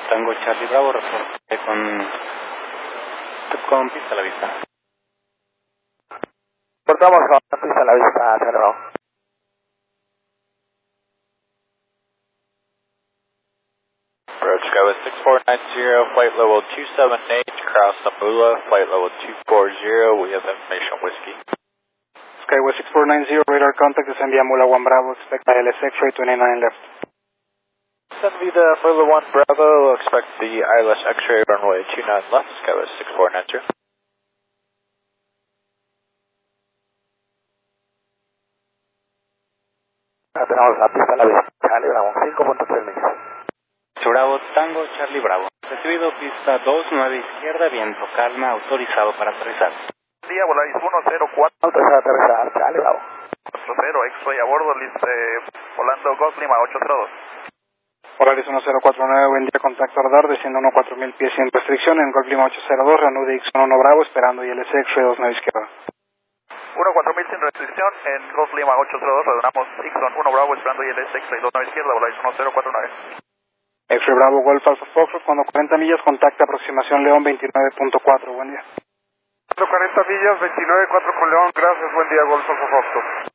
Tango Charlie Bravo, reporte con pista a la vista. Portamos con pista a la vista, Charlie Bravo. Approach Skywest 6490, flight level 278, cross Ambula, flight level 240, we have information whiskey. Skywest 6490, radar contact, descend via Mula 1 Bravo, expect ILS X-ray 29 left. Send me the Mula 1 Bravo, expect the ILS X-ray runway 29 left, Skywest 6490. Tenemos la pista a la vista, Charlie Bravo, 5.3 millas. Bravo, Tango Charlie Bravo. Recibido pista 29 izquierda, viento calma, autorizado para aterrizar. Día, Volaris 104. Autorizado a aterrizar, Charlie Bravo. 40, X-ray a bordo, volando Golf Lima 802. Volaris 1049, buen día, contacto radar, desciendo 14000 pies sin restricción en Golf Lima 802, reanude X1 Bravo, esperando ILS X-ray 29 izquierda. 14000 sin restricción en Golf Lima 802, redonamos X1 1 Bravo, esperando ILS X-ray 29 izquierda, Volaris 1049. X-ray Bravo, Golf Alpha Foxtrot, cuando 40 millas, contacta aproximación León 29.4, buen día. 40 millas, 29.4 con León, gracias, buen día, Golf Alpha Foxtrot.